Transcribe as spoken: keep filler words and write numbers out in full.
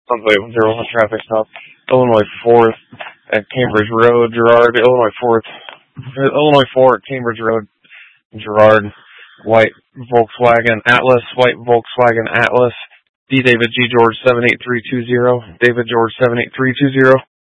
Sunway one zero one traffic stop. Illinois fourth at Cambridge Road, Girard. Illinois fourth. Illinois four at Cambridge Road, Girard. White Volkswagen Atlas. White Volkswagen Atlas. D David G George seven eight three two zero. David George seven eight three two zero.